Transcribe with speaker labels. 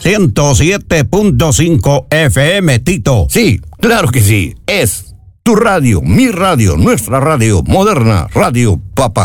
Speaker 1: 107.5 FM, Tito.
Speaker 2: Sí, claro que sí. Es tu radio, mi radio, nuestra radio, moderna, Radio Papá.